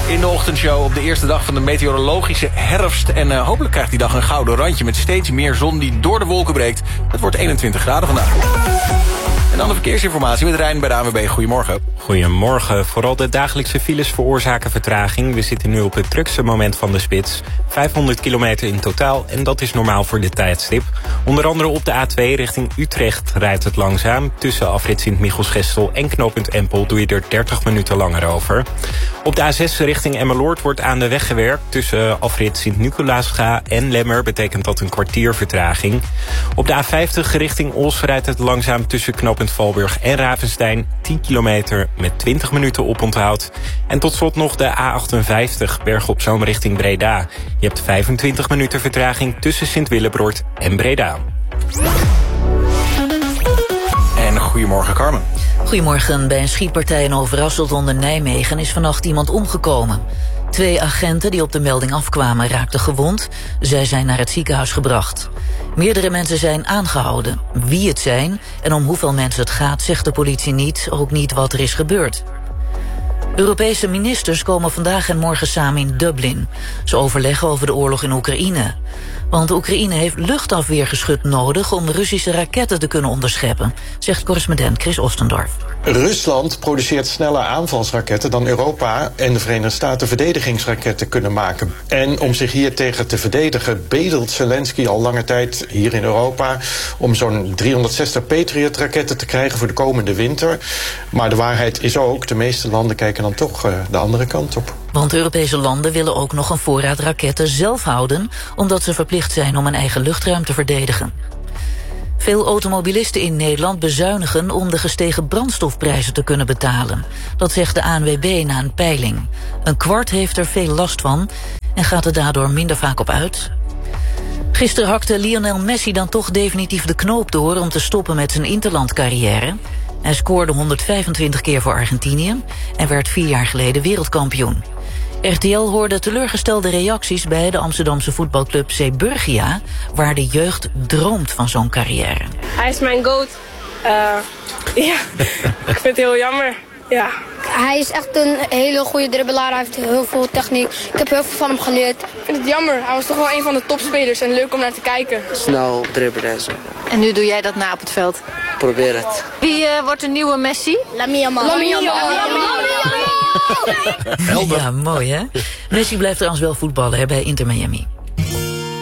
in de ochtendshow op de eerste dag van de meteorologische herfst. En hopelijk krijgt die dag een gouden randje met steeds meer zon die door de wolken breekt. Het wordt 21 graden vandaag. En dan de verkeersinformatie met Rijn bij de ANWB. Goedemorgen. Goedemorgen. Vooral de dagelijkse files veroorzaken vertraging. We zitten nu op het drukste moment van de spits. 500 kilometer in totaal en dat is normaal voor dit tijdstip. Onder andere op de A2 richting Utrecht rijdt het langzaam. Tussen afrit Sint-Michels-Gestel en knooppunt Empel doe je er 30 minuten langer over. Op de A6 richting Emmeloord wordt aan de weg gewerkt. Tussen afrit Sint-Nicolaasga en Lemmer betekent dat een kwartier vertraging. Op de A50 richting Os rijdt het langzaam tussen knooppunt Valburg en Ravenstein. 10 kilometer met 20 minuten oponthoud. En tot slot nog de A58 Bergen op Zoom richting Breda. Je hebt 25 minuten vertraging tussen Sint-Willebrord en Breda. En goedemorgen, Carmen. Goedemorgen. Bij een schietpartij in Overasselt onder Nijmegen is vannacht iemand omgekomen. 2 agenten die op de melding afkwamen raakten gewond. Zij zijn naar het ziekenhuis gebracht. Meerdere mensen zijn aangehouden. Wie het zijn en om hoeveel mensen het gaat zegt de politie niet, ook niet wat er is gebeurd. Europese ministers komen vandaag en morgen samen in Dublin. Ze overleggen over de oorlog in Oekraïne. Want Oekraïne heeft luchtafweergeschut nodig om Russische raketten te kunnen onderscheppen, zegt correspondent Chris Ostendorf. Rusland produceert sneller aanvalsraketten dan Europa en de Verenigde Staten verdedigingsraketten kunnen maken. En om zich hier tegen te verdedigen bedelt Zelensky al lange tijd hier in Europa om zo'n 360 Patriot-raketten te krijgen voor de komende winter. Maar de waarheid is ook, de meeste landen kijken dan toch de andere kant op. Want Europese landen willen ook nog een voorraad raketten zelf houden, omdat ze verplicht zijn om een eigen luchtruim te verdedigen. Veel automobilisten in Nederland bezuinigen om de gestegen brandstofprijzen te kunnen betalen. Dat zegt de ANWB na een peiling. Een kwart heeft er veel last van en gaat er daardoor minder vaak op uit. Gisteren hakte Lionel Messi dan toch definitief de knoop door om te stoppen met zijn interlandcarrière. Hij scoorde 125 keer voor Argentinië en werd 4 jaar geleden wereldkampioen. RTL hoorde teleurgestelde reacties bij de Amsterdamse voetbalclub Zeeburgia, waar de jeugd droomt van zo'n carrière. Hij is mijn GOAT. Ja, ik vind het heel jammer. Ja. Hij is echt een hele goede dribbelaar. Hij heeft heel veel techniek. Ik heb heel veel van hem geleerd. Ik vind het jammer. Hij was toch wel een van de topspelers en leuk om naar te kijken. Snel dribbelen en zo. En nu doe jij dat na op het veld? Probeer het. Wie wordt de nieuwe Messi? Lamine Yamal. Ja, mooi hè? Messi blijft trouwens wel voetballen hè, bij Inter Miami.